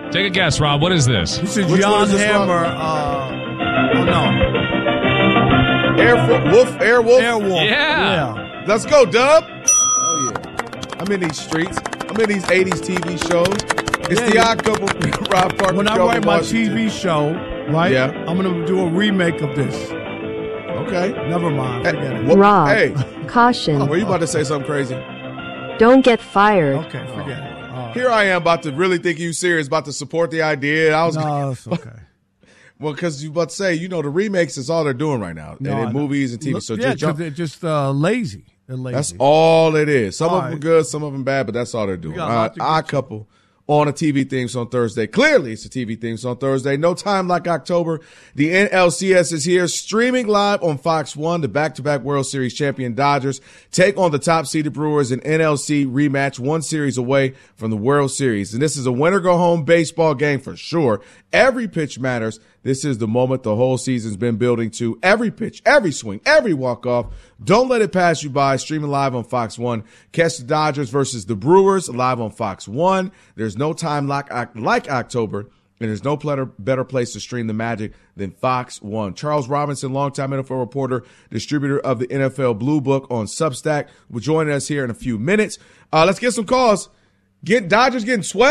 Take a guess, Rob. What is this? This is Which Jan one is this, Hammer. Airwolf. Airwolf. Yeah. Let's go, Dub. Oh, yeah. I'm in these streets. I'm in these 80s TV shows. It's the Odd Couple, Rob Parker. When I show write in my Washington. TV show, right? Yeah. I'm going to do a remake of this. Okay. Never mind. Forget it. Rob, Hey, caution. were you about to say something crazy? Don't get fired. Okay, forget it. Here I am about to really think you serious, about to support the idea. I was No, it's okay. well, because you about to say, the remakes is all they're doing right now, No, and I in know. movies and TV. So yeah, just jump. they're just lazy. They're lazy. That's all it is. Some All of them are right. good, some of them bad, but that's all they're doing. got a lot to get Odd to. Couple on a TV themes on Thursday. Clearly, it's a TV themes on Thursday. No time like October. The NLCS is here, streaming live on Fox 1. The back-to-back World Series champion Dodgers take on the top-seeded Brewers in NLC rematch, one series away from the World Series. And this is a winner-go-home baseball game for sure. Every pitch matters. This is the moment the whole season's been building to. Every pitch, every swing, every walk-off. Don't let it pass you by. Streaming live on Fox 1. Catch the Dodgers versus the Brewers live on Fox 1. There's no time like October, and there's no better place to stream the magic than Fox 1. Charles Robinson, longtime NFL reporter, distributor of the NFL Blue Book on Substack, will join us here in a few minutes. Let's get some calls. Dodgers getting swept.